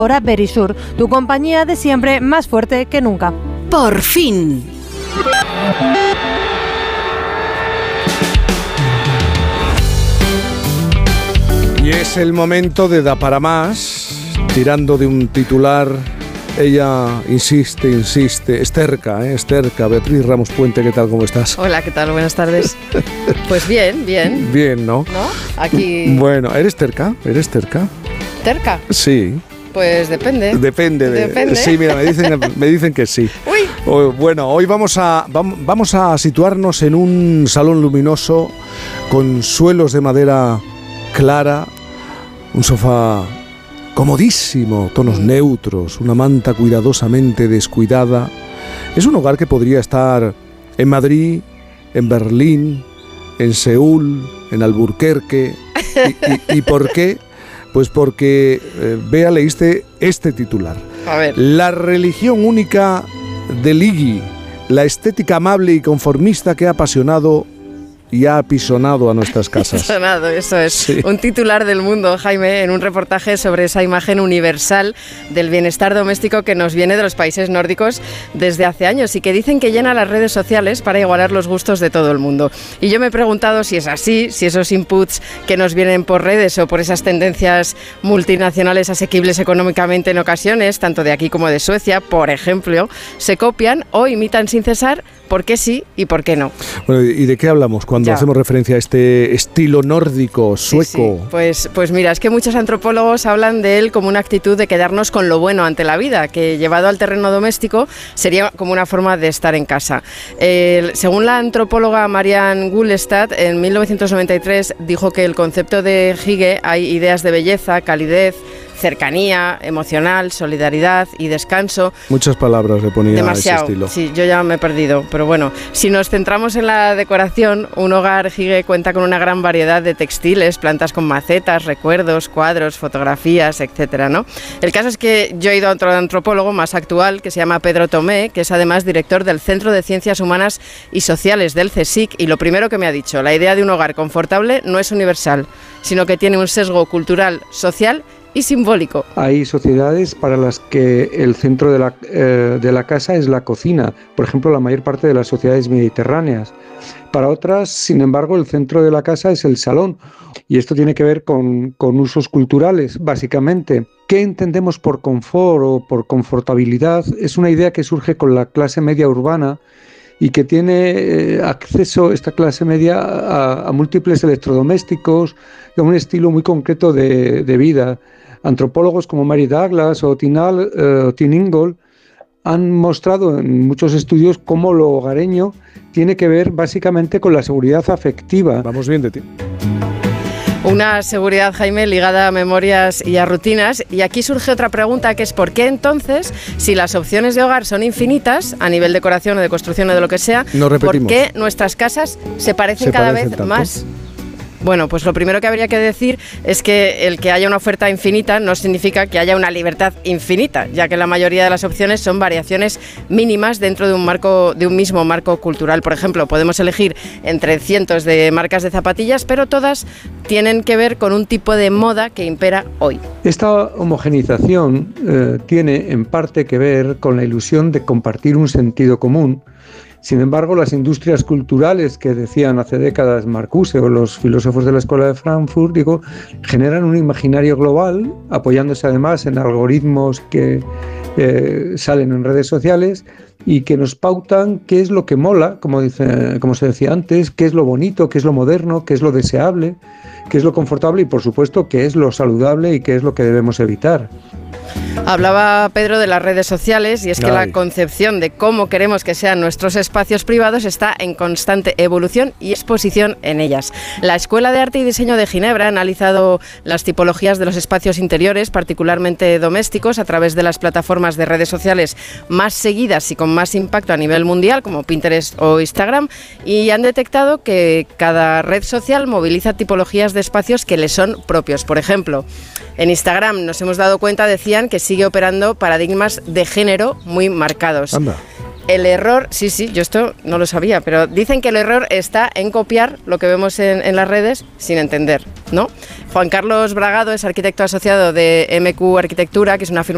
Ahora Verisur, tu compañía de siempre más fuerte que nunca. Por fin. Y es el momento de Da para más, tirando de un titular. Ella insiste, es terca, Beatriz Ramos Puente, ¿qué tal, cómo estás? Hola, ¿qué tal? Buenas tardes. Pues bien. Bien, ¿no? ¿No? Aquí... Bueno, ¿eres terca? ¿Terca? Sí. Pues depende. Depende. Sí, mira, me dicen que sí. Uy. Bueno, hoy vamos a situarnos en un salón luminoso con suelos de madera clara, un sofá comodísimo, tonos neutros, una manta cuidadosamente descuidada. Es un hogar que podría estar en Madrid, en Berlín, en Seúl, en Alburquerque. ¿Y por qué? Pues porque, Bea, leíste este titular. A ver. La religión única del Iggy, la estética amable y conformista que ha apasionado y ha apisonado a nuestras casas. Sonado, eso es. Sí. Un titular del Mundo, Jaime, en un reportaje sobre esa imagen universal del bienestar doméstico que nos viene de los países nórdicos desde hace años y que dicen que llena las redes sociales para igualar los gustos de todo el mundo. Y yo me he preguntado si es así, si esos inputs que nos vienen por redes o por esas tendencias multinacionales asequibles económicamente en ocasiones, tanto de aquí como de Suecia, por ejemplo, se copian o imitan sin cesar. ¿Por qué sí y por qué no? Bueno, ¿y de qué hablamos cuando hacemos referencia a este estilo nórdico, sueco? Sí. Pues mira, es que muchos antropólogos hablan de él como una actitud de quedarnos con lo bueno ante la vida, que llevado al terreno doméstico sería como una forma de estar en casa. Según la antropóloga Marianne Gullestad, en 1993 dijo que el concepto de Hygge hay ideas de belleza, calidez, cercanía, emocional, solidaridad y descanso. Muchas palabras le ponía demasiado, a ese estilo. Sí, yo ya me he perdido, pero bueno, si nos centramos en la decoración, un hogar Hygge cuenta con una gran variedad de textiles, plantas con macetas, recuerdos, cuadros, fotografías, etcétera, ¿no? El caso es que yo he ido a otro antropólogo más actual, que se llama Pedro Tomé, que es además director del Centro de Ciencias Humanas y Sociales del CSIC, y lo primero que me ha dicho, la idea de un hogar confortable no es universal, sino que tiene un sesgo cultural, social y simbólico. Hay sociedades para las que el centro de la casa es la cocina, por ejemplo, la mayor parte de las sociedades mediterráneas. Para otras, sin embargo, el centro de la casa es el salón, y esto tiene que ver con usos culturales, básicamente. ¿Qué entendemos por confort o por confortabilidad? Es una idea que surge con la clase media urbana y que tiene acceso, esta clase media, a múltiples electrodomésticos y a un estilo muy concreto de vida. Antropólogos como Mary Douglas o Tin Ingold han mostrado en muchos estudios cómo lo hogareño tiene que ver básicamente con la seguridad afectiva. Vamos bien de ti. Una seguridad, Jaime, ligada a memorias y a rutinas. Y aquí surge otra pregunta, que es ¿por qué entonces, si las opciones de hogar son infinitas, a nivel decoración o de construcción o de lo que sea, ¿por qué nuestras casas se parecen cada vez tanto más? Bueno, pues lo primero que habría que decir es que el que haya una oferta infinita no significa que haya una libertad infinita, ya que la mayoría de las opciones son variaciones mínimas dentro de un mismo marco cultural. Por ejemplo, podemos elegir entre cientos de marcas de zapatillas, pero todas tienen que ver con un tipo de moda que impera hoy. Esta homogeneización tiene en parte que ver con la ilusión de compartir un sentido común. Sin embargo, las industrias culturales que decían hace décadas Marcuse o los filósofos de la Escuela de Frankfurt, generan un imaginario global, apoyándose además en algoritmos que salen en redes sociales y que nos pautan qué es lo que mola, como se decía antes, qué es lo bonito, qué es lo moderno, qué es lo deseable, qué es lo confortable y, por supuesto, qué es lo saludable y qué es lo que debemos evitar. Hablaba Pedro de las redes sociales, y es que la concepción de cómo queremos que sean nuestros espacios privados está en constante evolución y exposición en ellas. La Escuela de Arte y Diseño de Ginebra ha analizado las tipologías de los espacios interiores, particularmente domésticos, a través de las plataformas de redes sociales más seguidas y con más impacto a nivel mundial, como Pinterest o Instagram, y han detectado que cada red social moviliza tipologías de espacios que le son propios. Por ejemplo, en Instagram nos hemos dado cuenta, decían, que sigue operando paradigmas de género muy marcados. Anda. El error, sí, yo esto no lo sabía, pero dicen que el error está en copiar lo que vemos en las redes sin entender, ¿no? Juan Carlos Bragado es arquitecto asociado de MQ Arquitectura, que es una firma